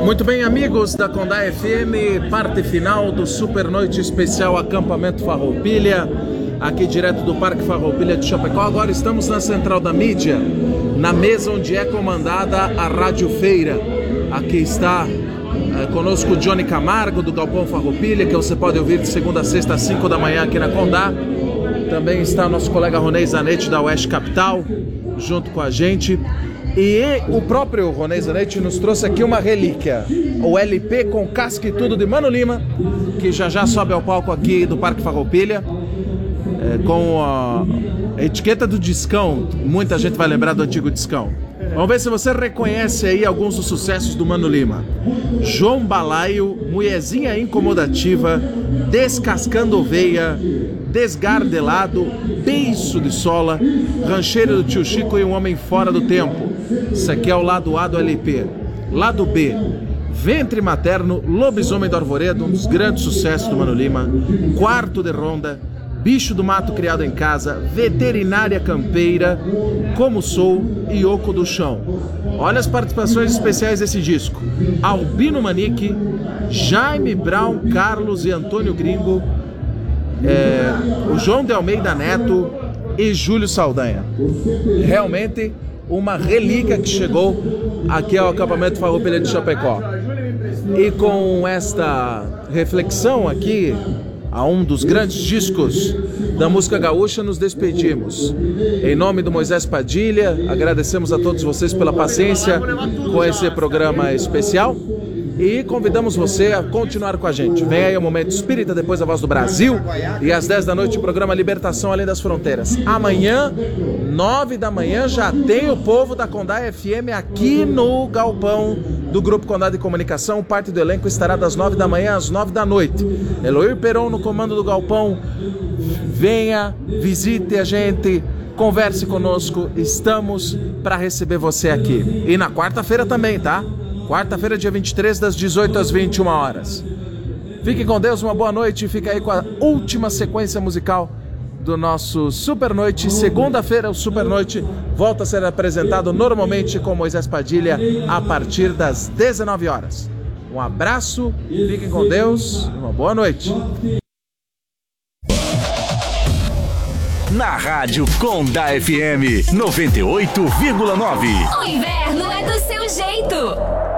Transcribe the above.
Muito bem, amigos da Condá FM, parte final do Super Noite Especial Acampamento Farroupilha, aqui direto do Parque Farroupilha de Chapecó. Agora estamos na Central da Mídia, na mesa onde é comandada a Rádio Feira. Aqui está conosco o Johnny Camargo, do Galpão Farroupilha, que você pode ouvir de segunda a sexta às 5 da manhã aqui na Condá. Também está nosso colega Ronei Zanetti, da Oeste Capital, junto com a gente. E o próprio Ronei Zanetti nos trouxe aqui uma relíquia, o LP com casca e tudo de Mano Lima, que já sobe ao palco aqui do Parque Farroupilha, com a etiqueta do Discão. Muita gente vai lembrar do antigo Discão. Vamos ver se você reconhece aí alguns dos sucessos do Mano Lima. João Balaio, Mulherzinha Incomodativa, Descascando Oveia, Desgardelado, Beiço de Sola, Rancheiro do Tio Chico e Um Homem Fora do Tempo. Isso aqui é o lado A do LP. Lado B, Ventre Materno, Lobisomem do Arvoredo, um dos grandes sucessos do Mano Lima. Quarto de Ronda, Bicho do Mato Criado em Casa, Veterinária Campeira, Como Sou e Oco do Chão. Olha as participações especiais desse disco: Albino Manique, Jaime Brown, Carlos e Antônio Gringo, o João de Almeida Neto e Júlio Saldanha. Realmente uma relíquia que chegou aqui ao acampamento Farroupilha de Chapecó. E com esta reflexão aqui a um dos grandes discos da música gaúcha, nos despedimos. Em nome do Moisés Padilha, agradecemos a todos vocês pela paciência com esse programa especial e convidamos você a continuar com a gente. Vem aí o Momento Espírita, depois a Voz do Brasil, e às 10 da noite o programa Libertação Além das Fronteiras. Amanhã, 9 da manhã, já tem o povo da Condá FM aqui no galpão do Grupo Condá de Comunicação. Parte do elenco estará das 9 da manhã às 9 da noite. Eloir Peron no comando do galpão. Venha, visite a gente, converse conosco, estamos para receber você aqui. E na quarta-feira também, tá? Quarta-feira, dia 23, das 18 às 21 horas. Fique com Deus, uma boa noite. Fica aí com a última sequência musical do nosso Super Noite. Segunda-feira, o Super Noite volta a ser apresentado normalmente com Moisés Padilha a partir das 19 horas. Um abraço, fiquem com Deus, uma boa noite. Na Rádio Condá FM 98,9. O inverno é do seu jeito.